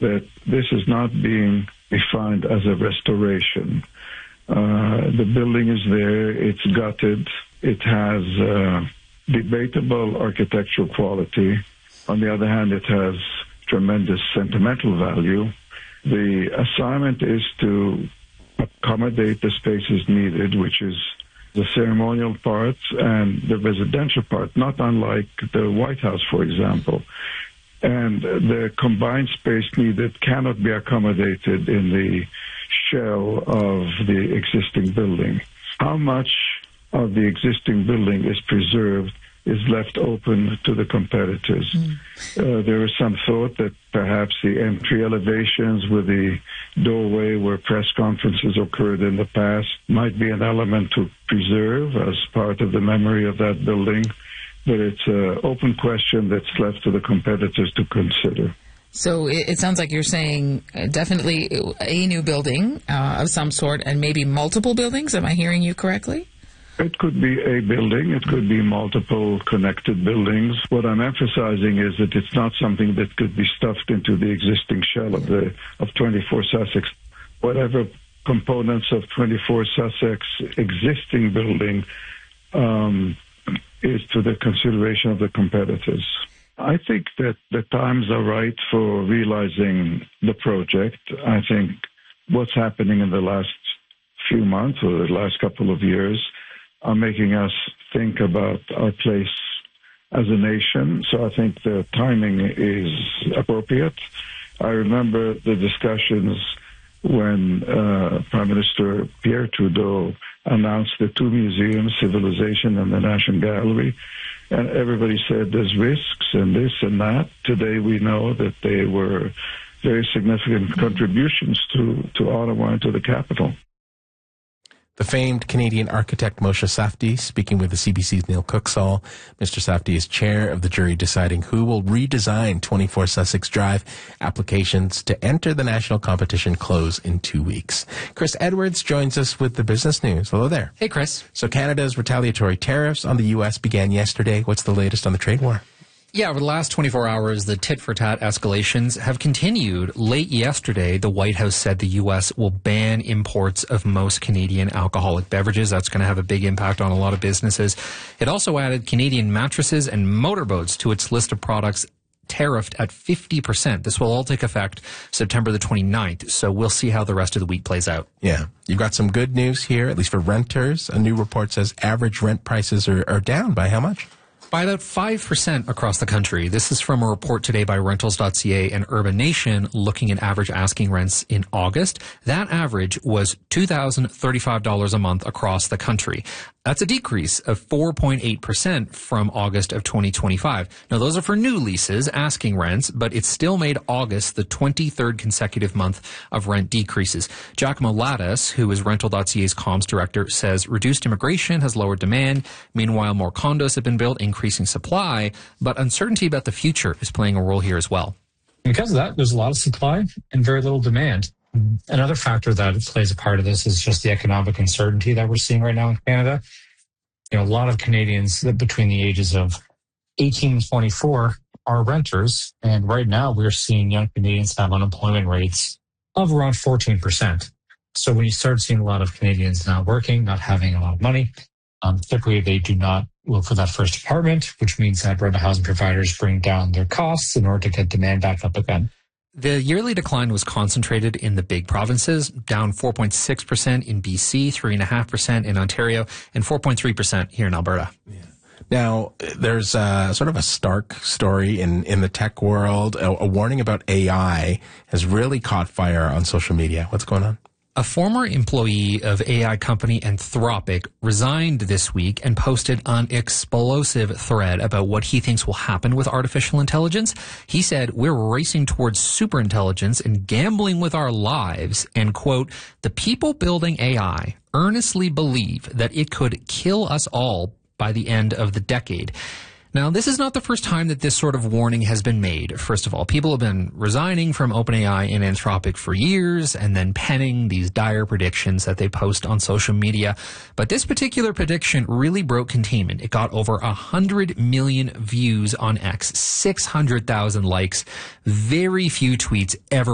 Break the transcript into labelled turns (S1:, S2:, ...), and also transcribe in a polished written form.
S1: that this is not being defined as a restoration. The building is there, it's gutted, it has debatable architectural quality. On the other hand, it has tremendous sentimental value. The assignment is to accommodate the spaces needed, which is the ceremonial part and the residential part, not unlike the White House, for example. And the combined space needed cannot be accommodated in the shell of the existing building. How much of the existing building is preserved is left open to the competitors. There is some thought that perhaps the entry elevations with the doorway where press conferences occurred in the past might be an element to preserve as part of the memory of that building. But it's an open question that's left to the competitors to consider.
S2: So it sounds like you're saying definitely a new building of some sort and maybe multiple buildings. Am I hearing you correctly?
S1: It could be a building. It could be multiple connected buildings. What I'm emphasizing is that it's not something that could be stuffed into the existing shell of 24 Sussex. Whatever components of 24 Sussex existing building is to the consideration of the competitors. I think that the times are right for realizing the project. I think what's happening in the last few months or the last couple of years are making us think about our place as a nation. So I think the timing is appropriate. I remember the discussions when Prime Minister Pierre Trudeau announced the two museums, Civilization and the National Gallery, and everybody said there's risks and this and that. Today we know that they were very significant contributions to Ottawa and to the capital.
S3: The famed Canadian architect Moshe Safdie speaking with the CBC's Neil Cooksall. Mr. Safdie is chair of the jury deciding who will redesign 24 Sussex Drive. Applications to enter the national competition close in 2 weeks. Chris Edwards joins us with the business news. Hello there.
S4: Hey, Chris.
S3: So Canada's retaliatory tariffs on the U.S. began yesterday. What's the latest on the trade war?
S4: Yeah, over the last 24 hours, the tit-for-tat escalations have continued. Late yesterday, the White House said the U.S. will ban imports of most Canadian alcoholic beverages. That's going to have a big impact on a lot of businesses. It also added Canadian mattresses and motorboats to its list of products tariffed at 50%. This will all take effect September the 29th, so we'll see how the rest of the week plays out.
S3: Yeah. You've got some good news here, at least for renters. A new report says average rent prices are down by how much?
S4: By about 5% across the country. This is from a report today by Rentals.ca and Urban Nation looking at average asking rents in August. That average was $2,035 a month across the country. That's a decrease of 4.8% from August of 2025. Now, those are for new leases, asking rents, but it still made August the 23rd consecutive month of rent decreases. Giacomo Lattis, who is Rental.ca's comms director, says reduced immigration has lowered demand. Meanwhile, more condos have been built, increasing supply, but uncertainty about the future is playing a role here as well.
S5: Because of that, there's a lot of supply and very little demand. Another factor that plays a part of this is just the economic uncertainty that we're seeing right now in Canada. You know, a lot of Canadians between the ages of 18 and 24 are renters. And right now we're seeing young Canadians have unemployment rates of around 14%. So when you start seeing a lot of Canadians not working, not having a lot of money, typically they do not look for that first apartment, which means that rental housing providers bring down their costs in order to get demand back up again.
S4: The yearly decline was concentrated in the big provinces, down 4.6% in BC, 3.5% in Ontario, and 4.3% here in Alberta.
S3: Yeah. Now, there's sort of a stark story in the tech world. A warning about AI has really caught fire on social media. What's going on?
S4: A former employee of AI company Anthropic resigned this week and posted an explosive thread about what he thinks will happen with artificial intelligence. He said, "We're racing towards superintelligence and gambling with our lives." And, quote, "The people building AI earnestly believe that it could kill us all by the end of the decade." Now, this is not the first time that this sort of warning has been made. First of all, people have been resigning from OpenAI and Anthropic for years and then penning these dire predictions that they post on social media. But this particular prediction really broke containment. It got over 100 million views on X, 600,000 likes, very few tweets ever